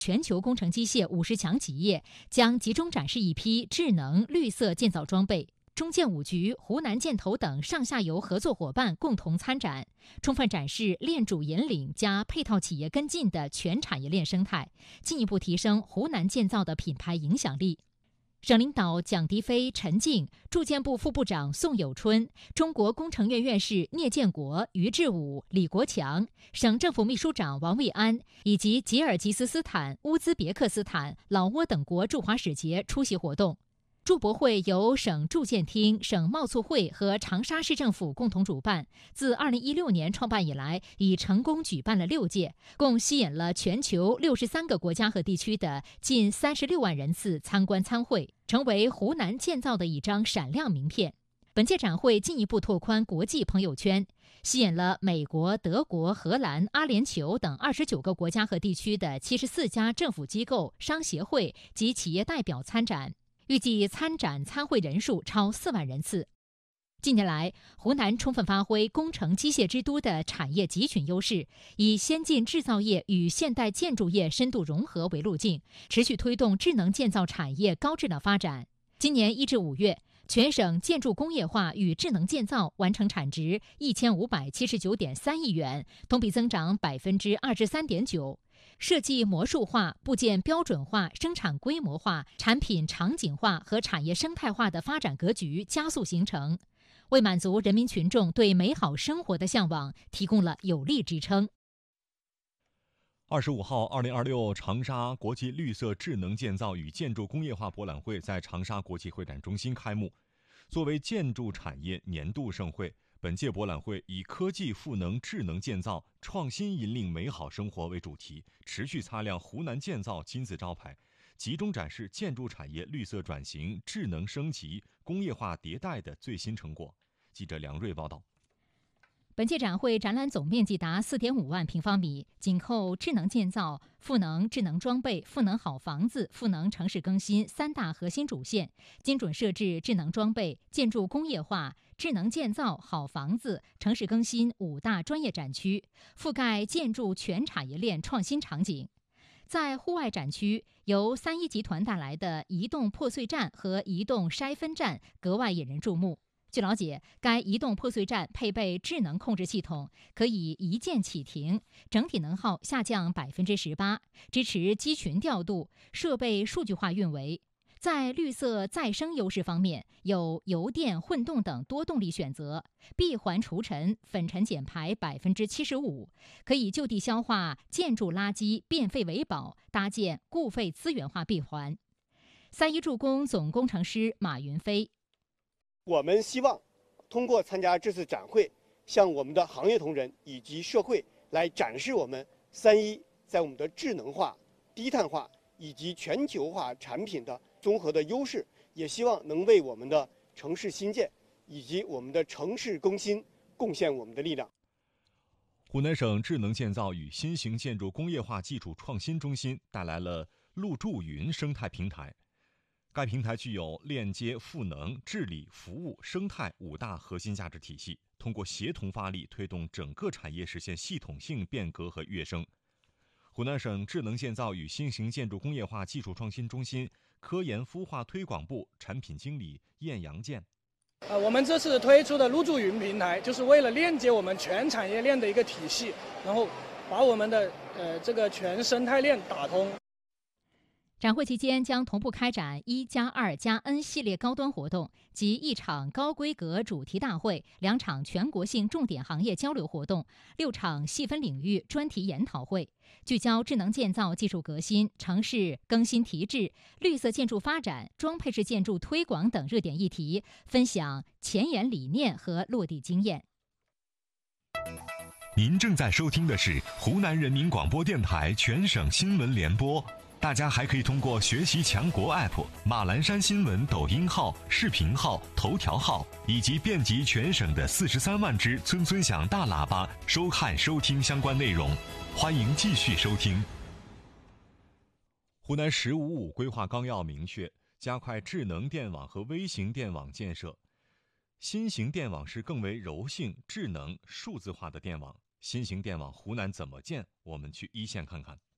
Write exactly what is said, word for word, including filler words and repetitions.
全球工程机械五十强企业将集中展示一批智能绿色建造装备。中建五局、湖南建投等上下游合作伙伴共同参展，充分展示链主引领加配套企业跟进的全产业链生态，进一步提升湖南建造的品牌影响力。省领导蒋迪飞、陈静，住建部副部长宋有春，中国工程院院士聂建国、于志武、李国强，省政府秘书长王卫安以及吉尔吉斯斯坦、乌兹别克斯坦、老挝等国驻华使节出席活动。驻博会由省住建厅、省贸促会和长沙市政府共同主办，自二零一六年创办以来，已成功举办了六届，共吸引了全球六十三个国家和地区的近三十六万人次参观参会，成为湖南建造的一张闪亮名片。本届展会进一步拓宽国际朋友圈，吸引了美国、德国、荷兰、阿联酋等二十九个国家和地区的七十四家政府机构、商协会及企业代表参展。预计参展参会人数超四万人次。近年来，湖南充分发挥工程机械之都的产业集群优势，以先进制造业与现代建筑业深度融合为路径，持续推动智能建造产业高质量发展。今年一至五月，全省建筑工业化与智能建造完成产值一千五百七十九点三亿元，同比增长百分之二十三点九。设计模数化、部件标准化、生产规模化、产品场景化和产业生态化的发展格局加速形成，为满足人民群众对美好生活的向往提供了有力支撑。 二十五号，二零二六长沙国际绿色智能建造与建筑工业化博览会在长沙国际会展中心开幕。作为建筑产业年度盛会，本届博览会以科技赋能智能建造、创新引领美好生活为主题，持续擦亮湖南建造金字招牌，集中展示建筑产业绿色转型、智能升级、工业化迭代的最新成果。记者梁瑞报道。 本届展会展览总面积达 四点五万平方米，紧扣智能建造、赋能智能装备、赋能好房子、赋能城市更新三大核心主线，精准设置智能装备、建筑工业化、智能建造、好房子、城市更新五大专业展区，覆盖建筑全产业链创新场景。在户外展区，由三一集团带来的移动破碎站和移动筛分站格外引人注目。据了解，该移动破碎站配备智能控制系统，可以一键启停，整体能耗下降百分之十八，支持机群调度、设备数据化运维。在绿色再生优势方面，有油电混动等多动力选择，闭环除尘、粉尘减排百分之七十五，可以就地消化建筑垃圾，变废为宝，搭建固废资源化闭环。三一重工总工程师马云飞。 我们希望通过参加这次展会，向我们的行业同仁以及社会来展示我们三一在我们的智能化、低碳化以及全球化产品的综合的优势，也希望能为我们的城市新建以及我们的城市更新贡献我们的力量。 湖南省智能建造与新型建筑工业化技术创新中心带来了陆筑云生态平台。该平台具有链接、赋能、治理、服务、生态五大核心价值体系，通过协同发力，推动整个产业实现系统性变革和跃升。湖南省智能建造与新型建筑工业化技术创新中心科研孵化推广部产品经理晏阳健。 呃，我们这次推出的陆筑云平台，就是为了链接我们全产业链的一个体系，然后把我们的呃这个全生态链打通。 展会期间将同步开展一加二加 N 系列高端活动及一场高规格主题大会、两场全国性重点行业交流活动、六场细分领域专题研讨会，聚焦智能建造技术革新、城市更新提质、绿色建筑发展、装配式建筑推广等热点议题，分享前沿理念和落地经验。 您正在收听的是湖南人民广播电台全省新闻联播。大家还可以通过学习强国 App、马栏山新闻抖音号、视频号、头条号以及遍及全省的四十三万只村村响大喇叭收看收听相关内容。欢迎继续收听。 湖南“十五五”规划纲要明确，加快智能电网和微型电网建设。新型电网是更为柔性、智能、数字化的电网。新型电网湖南怎么建？我们去一线看看。